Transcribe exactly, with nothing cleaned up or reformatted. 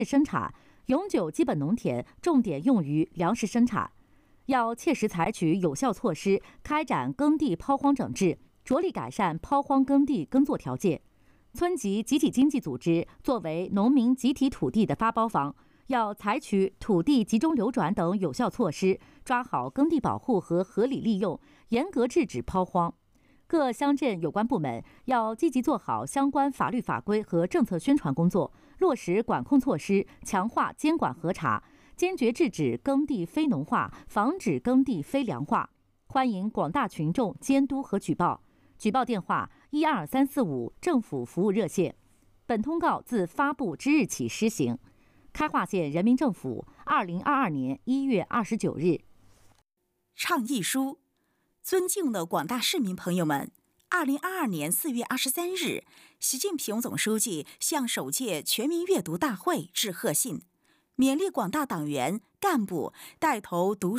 生产，永久基本农田重点用于粮食生产。要切实采取有效措施，开展耕地抛荒整治，着力改善抛荒耕地耕作条件。村级集体经济组织作为农民集体土地的发包方，要采取土地集中流转等有效措施，抓好耕地保护和合理利用，严格制止抛荒。各乡镇有关部门要积极做好相关法律法规和政策宣传工作，落实管控措施，强化监管核查，坚决制止耕地非农化，防止耕地非粮化。欢迎广大群众监督和举报。举报电话：一二三四五政府服务热线。本通告自发布之日起施行。开化县人民政府，二零二二年一月二十九日。 倡议书。尊敬的广大市民朋友们，二零二二年四月二十三日，习近平总书记向首届全民阅读大会致贺信，勉励广大党员干部带头读书。